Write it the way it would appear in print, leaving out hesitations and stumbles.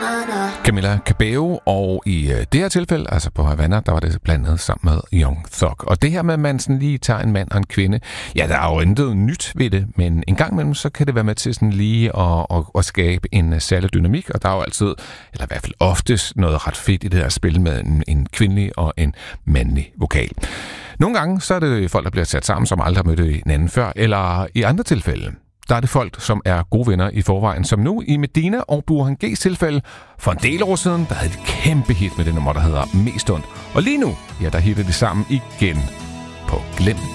Camila Cabello, og i det her tilfælde, altså på Havana, der var det blandet sammen med Young Thug. Og det her med, at man sådan lige tager en mand og en kvinde, ja, der er jo intet nyt ved det, men en gang imellem, så kan det være med til sådan lige at skabe en særlig dynamik, og der er jo altid, eller i hvert fald oftest, noget ret fedt i det her spil med en kvindelig og en mandlig vokal. Nogle gange, så er det folk, der bliver sat sammen, som aldrig har mødt hinanden før, eller i andre tilfælde, der er det folk, som er gode venner i forvejen, som nu i Medina og Burhan G's tilfælde for en del år siden, der havde et kæmpe hit med det nummer, der hedder Mest Ondt. Og lige nu, ja, der hitter de sammen igen på Glem